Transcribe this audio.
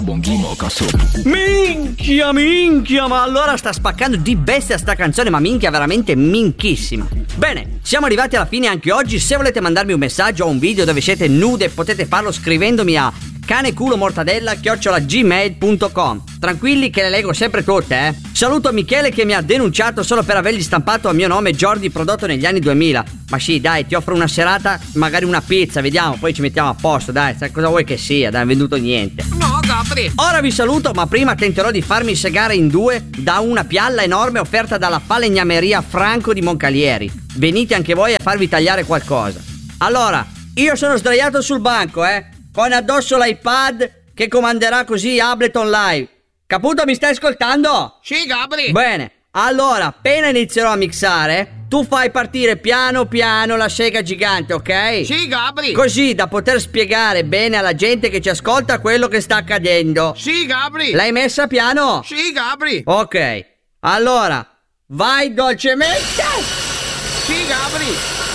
Bonghino, cazzo. Minchia, ma allora sta spaccando di bestia sta canzone, ma minchia, veramente minchissima. Bene, siamo arrivati alla fine anche oggi. Se volete mandarmi un messaggio o un video dove siete nude, potete farlo scrivendomi a caneculomortadella@gmail.com. Tranquilli che le leggo sempre tutte, Saluto Michele che mi ha denunciato solo per avergli stampato a mio nome Jordi prodotto negli anni 2000. Ma sì, dai, ti offro una serata, magari una pizza, vediamo, poi ci mettiamo a posto, dai, sai cosa vuoi che sia, dai, venduto niente. No, Gabri. Ora vi saluto, ma prima tenterò di farmi segare in due da una pialla enorme offerta dalla falegnameria Franco di Moncalieri. Venite anche voi a farvi tagliare qualcosa. Allora, io sono sdraiato sul banco, con addosso l'iPad che comanderà così Ableton Live. Caputo, mi stai ascoltando? Sì, Gabri. Bene, allora, appena inizierò a mixare, tu fai partire piano piano la sega gigante, ok? Sì, Gabri. Così da poter spiegare bene alla gente che ci ascolta quello che sta accadendo. Sì, Gabri. L'hai messa piano? Sì, Gabri. Ok, allora, vai dolcemente! Sì, Gabri.